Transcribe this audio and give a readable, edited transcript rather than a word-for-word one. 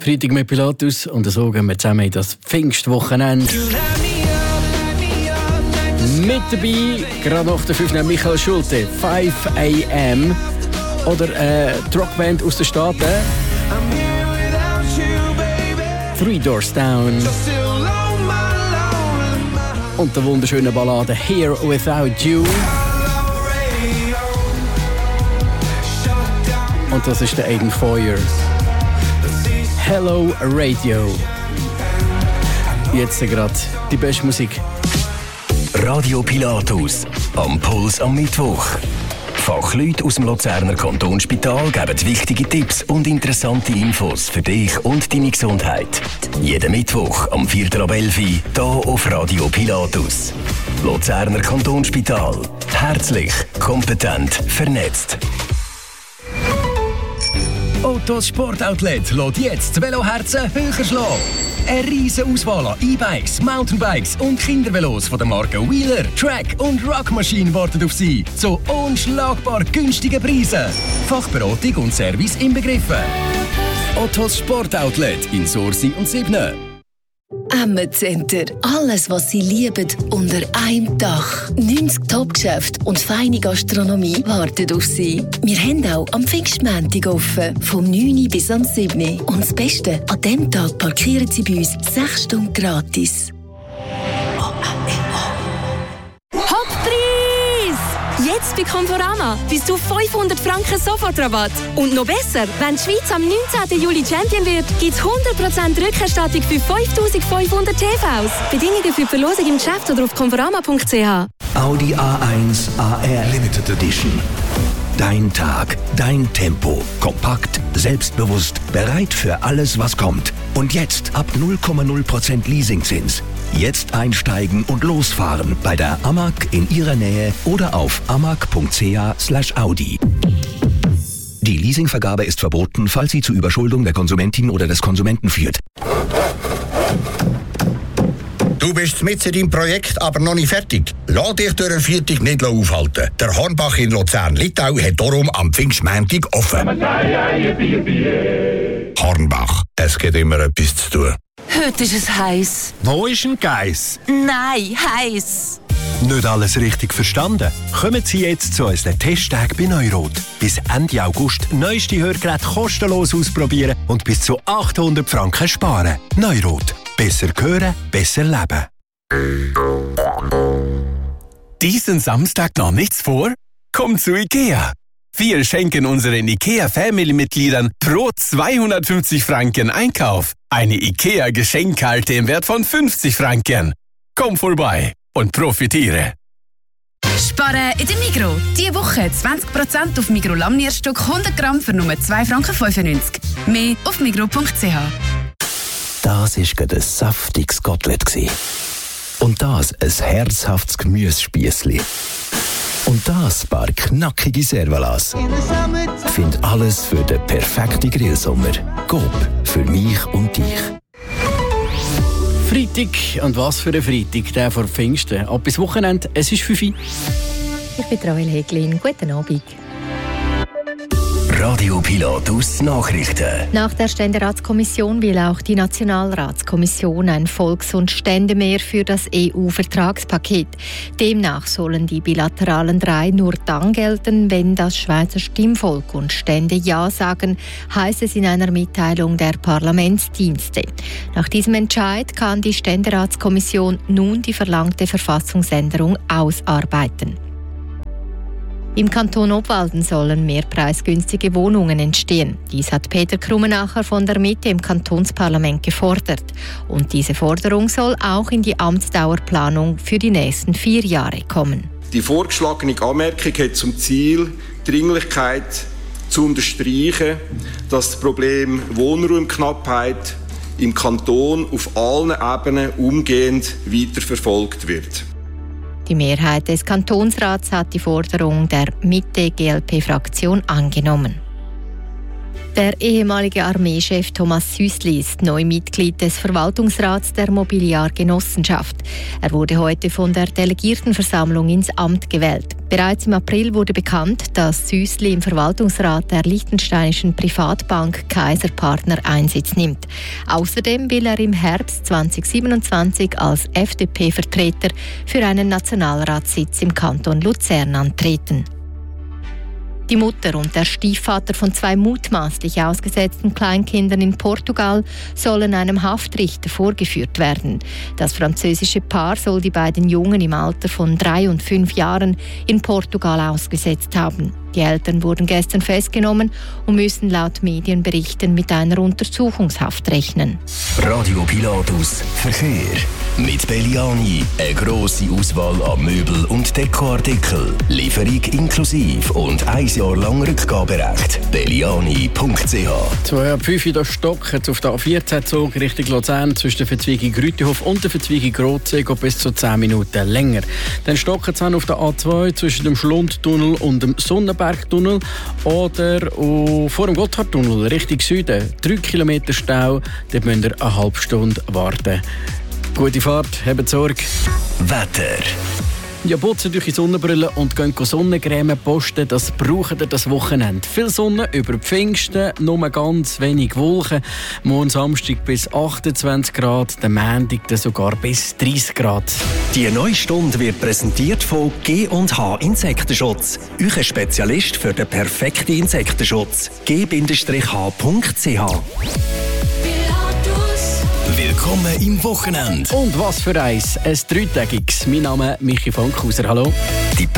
Freitag mit Pilatus und so gehen wir zusammen in das Pfingstwochenende. Mit dabei, gerade nach der 5. Michael Schulte, 5 AM. Oder die Rockband aus den Staaten. Three Doors Down. Und der wunderschöne Ballade Here Without You. Und das ist der Aiden Foyer. Hello Radio. Jetzt gerade die beste Musik. Radio Pilatus. Am Puls am Mittwoch. Fachleute aus dem Luzerner Kantonsspital geben wichtige Tipps und interessante Infos für dich und deine Gesundheit. Jeden Mittwoch am 4. ab 11 Uhr hier auf Radio Pilatus. Luzerner Kantonsspital. Herzlich, kompetent, vernetzt. Autos Sportoutlet lässt jetzt das Veloherzen höher schlagen. Eine riesige Auswahl an E-Bikes, Mountainbikes und Kindervelos von den Marken Wheeler, Track und Rockmachine warten auf Sie zu unschlagbar günstigen Preisen. Fachberatung und Service inbegriffen. Autos Sportoutlet in Sursi und Sibne. Emmet Center. Alles, was Sie lieben, unter einem Dach. 90 Top-Geschäfte und feine Gastronomie warten auf Sie. Wir haben auch am Pfingstmontag offen, vom 9 bis am 7. Und das Beste, an diesem Tag parkieren Sie bei uns 6 Stunden gratis. Jetzt bei Conforama bis zu 500 Franken Sofortrabatt. Und noch besser, wenn die Schweiz am 19. Juli Champion wird, gibt es 100% Rückerstattung für 5500 TVs. Bedingungen für die Verlosung im Geschäft oder auf conforama.ch. Audi A1 AR Limited Edition. Dein Tag, dein Tempo. Kompakt, selbstbewusst, bereit für alles, was kommt. Und jetzt ab 0,0% Leasingzins. Jetzt einsteigen und losfahren bei der AMAG in Ihrer Nähe oder auf amag.ch/Audi. Die Leasingvergabe ist verboten, falls sie zu Überschuldung der Konsumentin oder des Konsumenten führt. Du bist mit in deinem Projekt, aber noch nicht fertig. Lass dich durch den Viertag nicht aufhalten. Der Hornbach in Luzern-Littau hat darum am Pfingstmontag offen. Hornbach, es gibt immer etwas zu tun. Heute ist es heiß. Wo ist ein Geiss? Nein, heiß. Nicht alles richtig verstanden? Kommen Sie jetzt zu unseren Testtagen bei Neurot. Bis Ende August neueste Hörgeräte kostenlos ausprobieren und bis zu 800 Franken sparen. Neurot. Besser hören, besser leben. Diesen Samstag noch nichts vor? Kommt zu IKEA. Wir schenken unseren IKEA-Family-Mitgliedern pro 250 Franken Einkauf eine IKEA-Geschenkkarte im Wert von 50 Franken. Komm vorbei und profitiere. Sparen in der Migros. Diese Woche 20% auf Migros Lammnierstück 100 Gramm für nur 2,95 Franken. Mehr auf migros.ch. Das war gerade ein saftiges Kotelett. Und das ein herzhaftes Gemüsespießli. Und das paar knackige Servalas. Find alles für den perfekten Grillsommer. Coop, für mich und dich. Freitag, und was für ein Freitag, der vor Pfingsten. Ab bis Wochenende, es ist 5 Uhr. Ich bin Rael Heglin, guten Abend. Radio Pilatus Nachrichten. Nach der Ständeratskommission will auch die Nationalratskommission ein Volks- und Ständemehr für das EU-Vertragspaket. Demnach sollen die bilateralen 3 nur dann gelten, wenn das Schweizer Stimmvolk und Stände Ja sagen, heißt es in einer Mitteilung der Parlamentsdienste. Nach diesem Entscheid kann die Ständeratskommission nun die verlangte Verfassungsänderung ausarbeiten. Im Kanton Obwalden sollen mehr preisgünstige Wohnungen entstehen. Dies hat Peter Krummenacher von der Mitte im Kantonsparlament gefordert. Und diese Forderung soll auch in die Amtsdauerplanung für die nächsten 4 Jahre kommen. Die vorgeschlagene Anmerkung hat zum Ziel, die Dringlichkeit zu unterstreichen, dass das Problem Wohnraumknappheit im Kanton auf allen Ebenen umgehend weiterverfolgt wird. Die Mehrheit des Kantonsrats hat die Forderung der Mitte-GLP-Fraktion angenommen. Der ehemalige Armeechef Thomas Süssli ist neu Mitglied des Verwaltungsrats der Mobiliar Genossenschaft. Er wurde heute von der Delegiertenversammlung ins Amt gewählt. Bereits im April wurde bekannt, dass Süssli im Verwaltungsrat der liechtensteinischen Privatbank Kaiser Partner Einsitz nimmt. Außerdem will er im Herbst 2027 als FDP-Vertreter für einen Nationalratssitz im Kanton Luzern antreten. Die Mutter und der Stiefvater von 2 mutmaßlich ausgesetzten Kleinkindern in Portugal sollen einem Haftrichter vorgeführt werden. Das französische Paar soll die beiden Jungen im Alter von 3 und 5 Jahren in Portugal ausgesetzt haben. Die Eltern wurden gestern festgenommen und müssen laut Medienberichten mit einer Untersuchungshaft rechnen. Radio Pilatus Verkehr. Mit Belliani eine grosse Auswahl an Möbel- und Dekoartikeln. Lieferung inklusive und 1 Jahr lang Rückgaberecht. Belliani.ch 2:05 Uhr stockt auf der A14-Zug Richtung Luzern zwischen der Verzweigung Rütihof und der Verzweigung Rotsee geht bis zu 10 Minuten länger. Dann stockt es auf der A2 zwischen dem Schlundtunnel und dem Sonnenbergtunnel oder vor dem Gotthardtunnel Richtung Süden. 3 Kilometer Stau, dort müsst ihr eine halbe Stunde warten. Gute Fahrt, habt Sorge. Wetter. Ja, putzen durch die Sonnenbrille und gehen Sonnencreme posten, das braucht ihr das Wochenende. Viel Sonne über Pfingsten, nur ganz wenig Wolken. Morgen Samstag bis 28 Grad, der Montag dann sogar bis 30 Grad. Die neue Stunde wird präsentiert von G&H Insektenschutz. Euer Spezialist für den perfekten Insektenschutz. g-h.ch. Willkommen im Wochenende. Und was für eins, ein 3-tägiges. Mein Name ist Michi Fankhauser, hallo. Die